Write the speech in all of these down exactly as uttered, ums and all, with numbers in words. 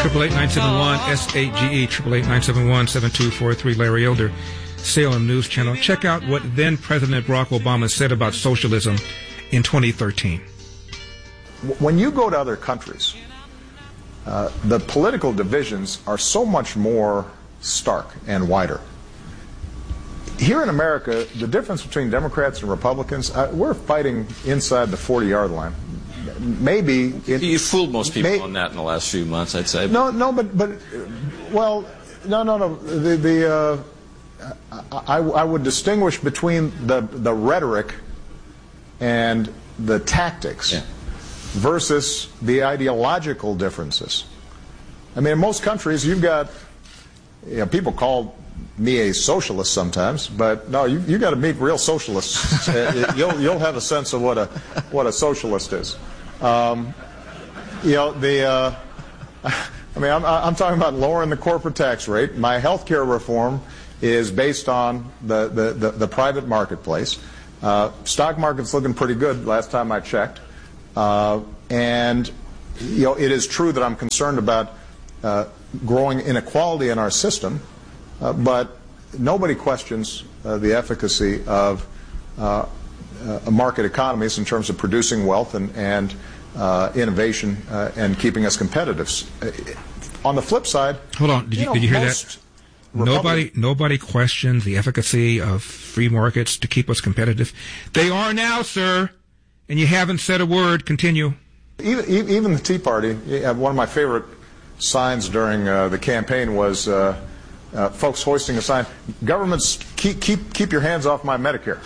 triple eight nine seven one S eight G E, triple eight nine seven one seven two four three. Larry Elder, Salem News Channel. Check out what then President Barack Obama said about socialism in twenty thirteen. When you go to other countries, uh, the political divisions are so much more stark and wider. Here in America, the difference between Democrats and Republicans, uh, we're fighting inside the forty-yard line. Maybe it, you fooled most people may, on that in the last few months, I'd say. No, no, but but well, no, no, no. The the uh, I, I would distinguish between the the rhetoric and the tactics yeah. versus the ideological differences. I mean, in most countries, you've got you know, people call me a socialist sometimes, but no, you you got to meet real socialists. you'll you'll have a sense of what a what a socialist is. Um, you know the. Uh, I mean, I'm I'm talking about lowering the corporate tax rate. My health care reform is based on the the the, the private marketplace. Uh, stock market's looking pretty good last time I checked, uh, and you know it is true that I'm concerned about uh, growing inequality in our system. Uh, but nobody questions uh, the efficacy of uh, uh, market economies in terms of producing wealth and, and uh, innovation uh, and keeping us competitive. Uh, on the flip side, hold on, did you, you know, did you hear that? Nobody, nobody questions the efficacy of free markets to keep us competitive. They are now, sir, and you haven't said a word. Continue. Even, even the Tea Party. One of my favorite signs during uh, the campaign was. Uh, Uh, folks hoisting a sign, governments, keep keep keep your hands off my Medicare.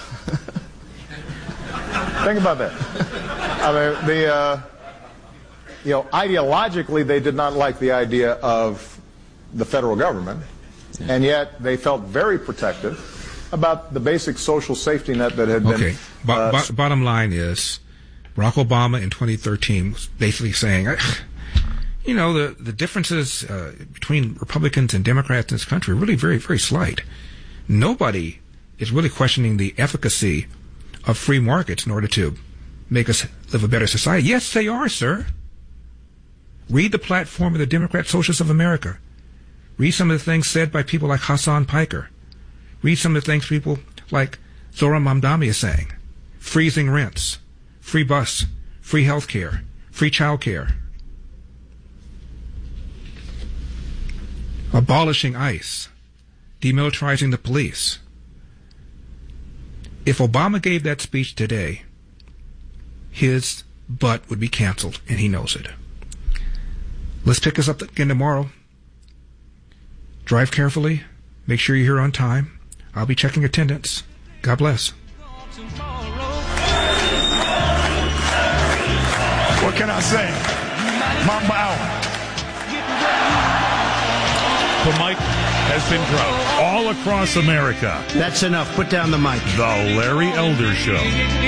Think about that. I mean, the uh, you know, ideologically, they did not like the idea of the federal government, and yet they felt very protective about the basic social safety net that had been. Okay. Bo- uh, bo- bottom line is, Barack Obama in twenty thirteen was basically saying. You know, the, the differences uh, between Republicans and Democrats in this country are really very, very slight. Nobody is really questioning the efficacy of free markets in order to make us live a better society. Yes, they are, sir. Read the platform of the Democrat Socialists of America. Read some of the things said by people like Hassan Piker. Read some of the things people like Zohran Mamdani is saying. Freezing rents, free bus, free health care, free child care. Abolishing ICE, demilitarizing the police. If Obama gave that speech today, his butt would be canceled, and he knows it. Let's pick us up again tomorrow. Drive carefully. Make sure you're here on time. I'll be checking attendance. God bless. What can I say? Mamba out. The mic has been dropped all across America. That's enough. Put down the mic. The Larry Elder Show.